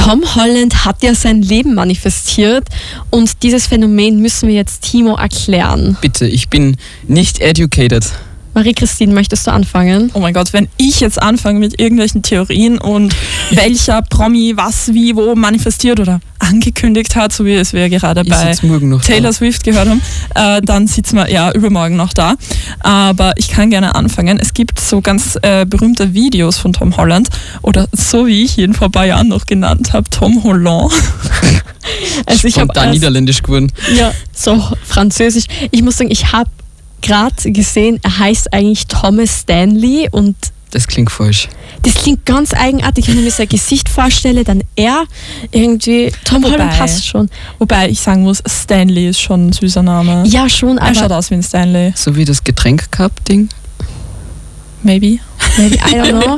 Tom Holland hat ja sein Leben manifestiert und dieses Phänomen müssen wir jetzt Timo erklären. Bitte, ich bin nicht educated. Marie-Christine, möchtest du anfangen? Oh mein Gott, wenn ich jetzt anfange mit irgendwelchen Theorien und welcher Promi was wie wo manifestiert oder angekündigt hat, so wie es wir gerade bei Taylor Swift gehört haben, dann sitzen wir ja übermorgen noch da. Aber ich kann gerne anfangen. Es gibt so ganz berühmte Videos von Tom Holland oder so wie ich ihn vor ein paar Jahren noch genannt habe, Tom Holland. Also ich habe niederländisch geworden. Ja, so französisch. Ich muss sagen, ich habe gerade gesehen, er heißt eigentlich Thomas Stanley und das klingt falsch. Das klingt ganz eigenartig, wenn ich mir sein Gesicht vorstelle, dann er irgendwie, Tom Holland passt schon. Wobei ich sagen muss, Stanley ist schon ein süßer Name. Ja, schon, aber er schaut aus wie ein Stanley. So wie das Getränk-Cup-Ding? Maybe, I don't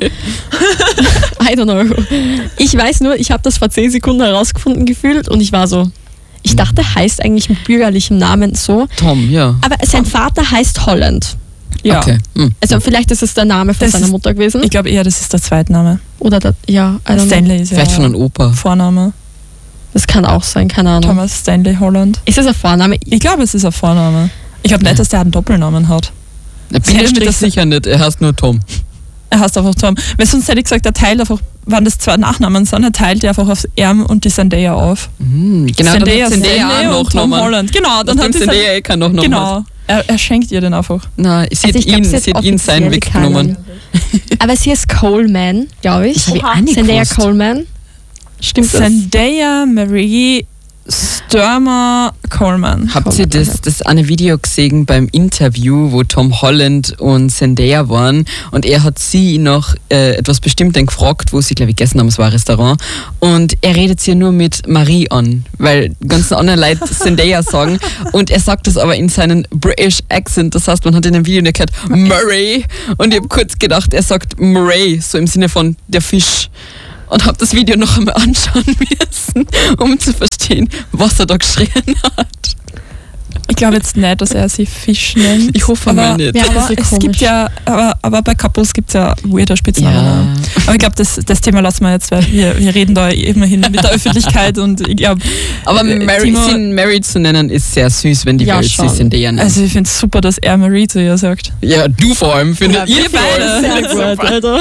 know. Ich weiß nur, ich habe das vor 10 Sekunden herausgefunden gefühlt und ich war so, ich dachte, er heißt eigentlich mit bürgerlichem Namen so. Tom, ja. Aber sein Vater heißt Holland. Ja. Okay. Also vielleicht ist es der Name von seiner Mutter gewesen. Ich glaube eher, das ist der Zweitname. Oder Stanley ist vielleicht von einem Opa. Vorname. Das kann auch sein, keine Ahnung. Thomas Stanley Holland. Ist das ein Vorname? Ich glaube, es ist ein Vorname. Ich glaube nicht, dass der einen Doppelnamen hat. Bindestrich sicher nicht, er heißt nur Tom. Er heißt einfach Tom. Weil sonst hätte ich gesagt, er teilt einfach, wenn das zwei Nachnamen sind, er teilt einfach auf Erm und die Zendaya auf. Genau, Zendaya auch und Tom Holland. Genau, dann hat Zendaya kann noch genau. Er schenkt ihr den einfach. Nein, sie hat ihn sein weggenommen. Aber sie ist Coleman, glaube ich. Zendaya Coleman. Stimmt das? Zendaya Marie Sturmer Coleman. Habt ihr das eine Video gesehen beim Interview, wo Tom Holland und Zendaya waren und er hat sie noch etwas bestimmt gefragt, wo sie, glaube ich, gegessen haben, es war ein Restaurant, und er redet sie nur mit Marie an, weil ganzen anderen Leute Zendaya sagen, und er sagt das aber in seinen British Accent, das heißt, man hat in dem Video nicht gehört Murray, und ich habe kurz gedacht, er sagt Murray, so im Sinne von der Fisch. Und habe das Video noch einmal anschauen müssen, um zu verstehen, was er da geschrien hat. Ich glaube jetzt nicht, dass er sie Fisch nennt. Ich hoffe mal nicht. Ja, aber es gibt ja, aber bei Couples gibt es ja weirder Spitznamen. Ja. Aber ich glaube, das Thema lassen wir jetzt, weil wir reden da immerhin mit der Öffentlichkeit und ich glaube. Aber Mary zu nennen ist sehr süß, wenn die Welt sie Zendaya nennt. Also ich finde es super, dass er Marie zu ihr sagt. Ja, du vor allem, findet ihr beide. Sehr gut, Alter.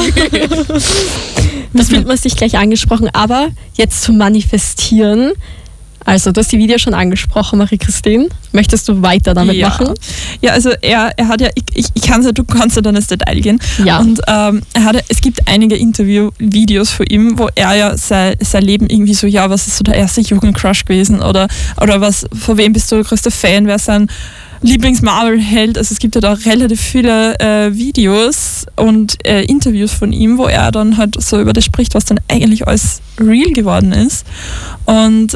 Das wird man sich gleich angesprochen, aber jetzt zum Manifestieren. Also, du hast die Video schon angesprochen, Marie-Christine. Möchtest du weiter damit machen? Ja, also er hat ja, du kannst ja dann ins Detail gehen. Ja. Und es gibt einige Interview-Videos von ihm, wo er ja sein Leben irgendwie so, ja, was ist so der erste Jugendcrush gewesen oder was, von wem bist du der größte Fan, wer ist sein Lieblings-Marvel-Held. Also es gibt ja da relativ viele Videos und Interviews von ihm, wo er dann halt so über das spricht, was dann eigentlich alles real geworden ist. Und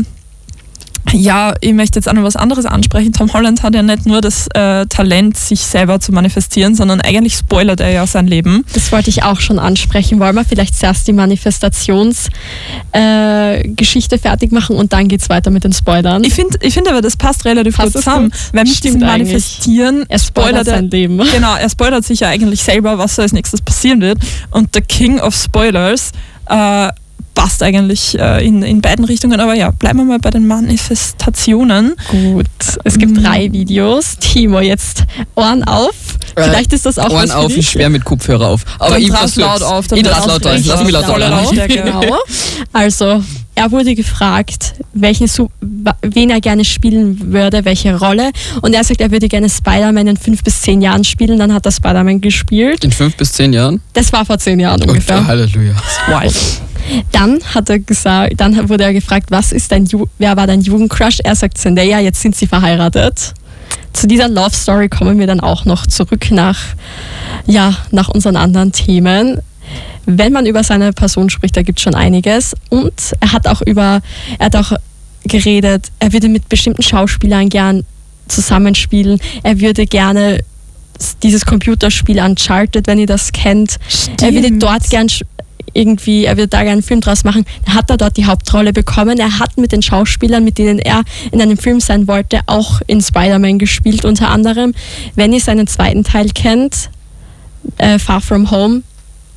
ich möchte jetzt auch noch was anderes ansprechen. Tom Holland hat ja nicht nur das Talent, sich selber zu manifestieren, sondern eigentlich spoilert er ja sein Leben. Das wollte ich auch schon ansprechen. Wollen wir vielleicht zuerst die Manifestationsgeschichte fertig machen und dann geht es weiter mit den Spoilern? Ich finde aber, das passt relativ gut zusammen. Weil mit diesem Manifestieren er spoilert sein Leben. Genau, er spoilert sich ja eigentlich selber, was so als nächstes passieren wird. Und der King of Spoilers passt eigentlich in beiden Richtungen, aber ja, bleiben wir mal bei den Manifestationen. Gut, es gibt 3 Videos. Timo, jetzt Ohren auf. Vielleicht ist das auch Ohren auf, ich schwer mit Kopfhörer auf. Aber ich lasse laut auf. Ich lasse laut auf. Lass mich laut auf. Genau. Also, er wurde gefragt, wen er gerne spielen würde, welche Rolle. Und er sagt, er würde gerne Spider-Man in 5 bis 10 Jahren spielen. Dann hat er Spider-Man gespielt. In 5 bis 10 Jahren? Das war vor 10 Jahren ungefähr. Oh, Halleluja. Wow. Dann wurde er gefragt, wer war dein Jugendcrush? Er sagt Zendaya, jetzt sind sie verheiratet. Zu dieser Love Story kommen wir dann auch noch zurück nach unseren anderen Themen. Wenn man über seine Person spricht, da gibt es schon einiges. Und er hat auch geredet, er würde mit bestimmten Schauspielern gern zusammenspielen. Er würde gerne dieses Computerspiel Uncharted, wenn ihr das kennt. Stimmt. Er würde dort gern er würde da gerne einen Film draus machen. Er hat dort die Hauptrolle bekommen. Er hat mit den Schauspielern, mit denen er in einem Film sein wollte, auch in Spider-Man gespielt, unter anderem. Wenn ihr seinen zweiten Teil kennt, Far From Home,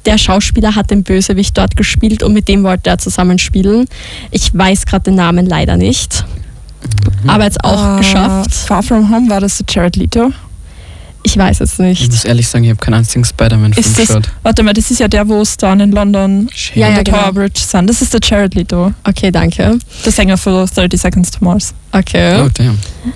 der Schauspieler hat den Bösewicht dort gespielt und mit dem wollte er zusammenspielen. Ich weiß gerade den Namen leider nicht. Aber jetzt auch geschafft. Far From Home, war das der Jared Leto? Ich weiß es Ich nicht. muss ehrlich sagen, ich habe keinen einzigen Spider-Man-Film geschaut. Warte mal, das ist ja der, wo es da in London Ja, an der genau. Tower Bridge sind. Das ist der Jared Leto, Okay, danke. der Sänger für 30 Seconds to Mars. Okay. Oh, damn.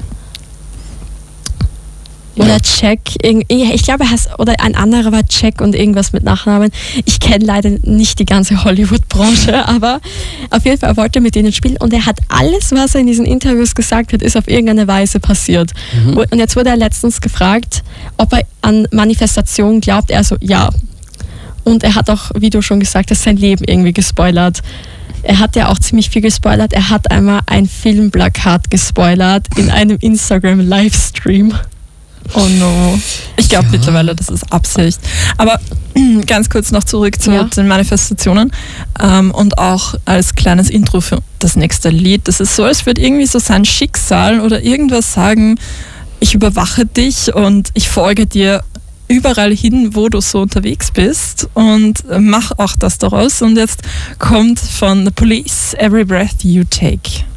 Oder Jack, ich glaube, er heißt, oder ein anderer war Jack und irgendwas mit Nachnamen. Ich kenne leider nicht die ganze Hollywood-Branche, aber auf jeden Fall, er wollte mit denen spielen und er hat alles, was er in diesen Interviews gesagt hat, ist auf irgendeine Weise passiert. Und jetzt wurde er letztens gefragt, ob er an Manifestationen glaubt. Er so, ja. Und er hat auch, wie du schon gesagt hast, sein Leben irgendwie gespoilert. Er hat ja auch ziemlich viel gespoilert. Er hat einmal ein Filmplakat gespoilert in einem Instagram-Livestream. Oh no. Ich glaube mittlerweile, das ist Absicht. Aber ganz kurz noch zurück zu den Manifestationen und auch als kleines Intro für das nächste Lied. Das ist so, als würde irgendwie so sein Schicksal oder irgendwas sagen, ich überwache dich und ich folge dir überall hin, wo du so unterwegs bist und mach auch das daraus. Und jetzt kommt von The Police, Every Breath You Take.